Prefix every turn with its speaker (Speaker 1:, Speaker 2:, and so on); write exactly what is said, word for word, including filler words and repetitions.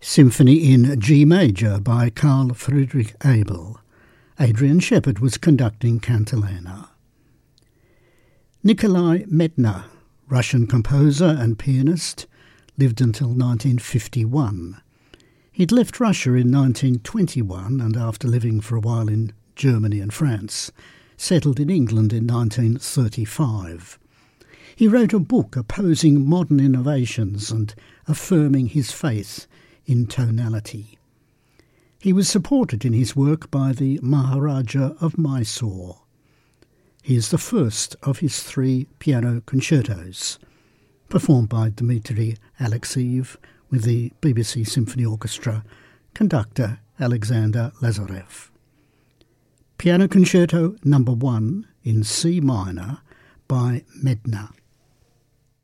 Speaker 1: Symphony in G Major by Carl Friedrich Abel. Adrian Shepard was conducting cantilena. Nikolai Medtner, Russian composer and pianist, lived until nineteen fifty-one. He'd left Russia in nineteen twenty-one and, after living for a while in Germany and France, settled in England in nineteen thirty-five. He wrote a book opposing modern innovations and affirming his faith in tonality. He was supported in his work by the Maharaja of Mysore. He is the first of his three piano concertos, performed by Dmitry Alexeyev with the B B C Symphony Orchestra, conductor Alexander Lazarev. Piano Concerto Number One in C minor by Medtner.